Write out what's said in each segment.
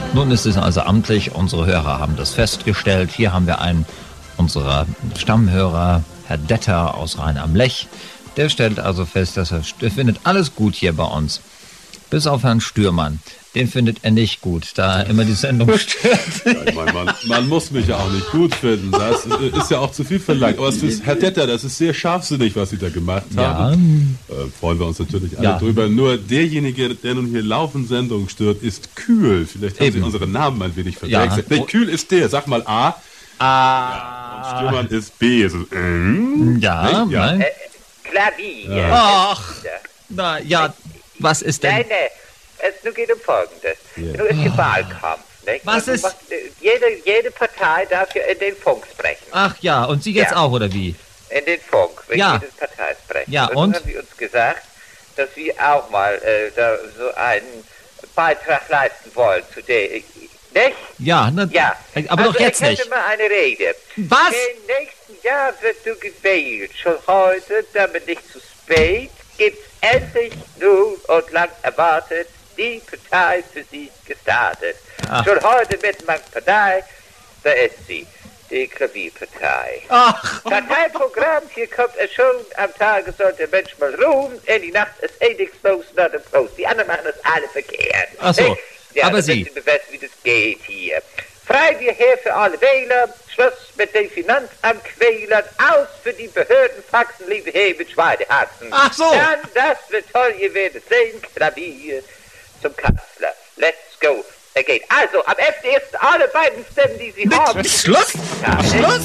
Nun ist es also amtlich, unsere Hörer haben das festgestellt. Hier haben wir einen unserer Stammhörer, Herr Detter aus Rhein am Lech. Der stellt also fest, dass er findet alles gut hier bei uns. Bis auf Herrn Stürmann. Den findet er nicht gut, da er immer die Sendung stört. Ja, man muss mich ja auch nicht gut finden. Das ist ja auch zu viel verlangt. Aber Herr Detter, das ist sehr scharfsinnig, was Sie da gemacht haben. Freuen wir uns natürlich alle drüber. Nur derjenige, der nun hier laufend Sendungen stört, ist Kühl. Vielleicht haben Sie unseren Namen ein wenig verwechselt. Nee, Kühl ist der. Sag mal A. Und Stürmann ist B. Also, Nein. Klavier. Ja. Ach, na ja, was ist denn? Nein, es geht um Folgendes. Nun ist hier Wahlkampf. Nicht? Was ist? Jede Partei darf ja in den Funk sprechen. Ach ja, und Sie jetzt auch, oder wie? In den Funk, wenn jede Partei sprechen. Ja, und? Dann haben Sie uns gesagt, dass wir auch mal da so einen Beitrag leisten wollen zu der... Nicht? Ja, ja. Aber also doch jetzt nicht. Ich hätte mal eine Rede. Was? Im nächsten Jahr wird du gewählt. Schon heute, damit nicht zu spät, gibt's endlich nun und lang erwartet die Partei für Sie gestartet. Ach. Schon heute wird man Partei, da ist sie, die Klavierpartei. Ach. Parteiprogramm, hier kommt es schon, am Tage soll der Mensch mal ruhen, in die Nacht ist nichts los, nur der Prost. Die anderen machen das alle verkehrt. Ach so. Ja, aber Sie wissen, wie das geht hier. Frei wir her für alle Wähler, Schluss mit den Finanzamtquälern, aus für die Behördenfaxen, liebe Herr mit Schweinehaxen. Ach so. Dann, das wird toll, ihr werdet sehen, Klavier zum Kanzler. Let's go. Er geht. Also, am 11.1. alle beiden Stimmen, die Sie haben. Schluss! Ja, Schluss!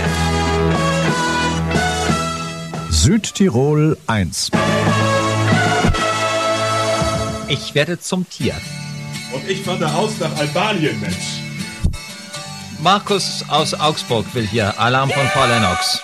Südtirol 1. Ich werde zum Tier. Und ich von der Haus nach Albanien, Mensch. Markus aus Augsburg will hier Alarm von Frau Lennox.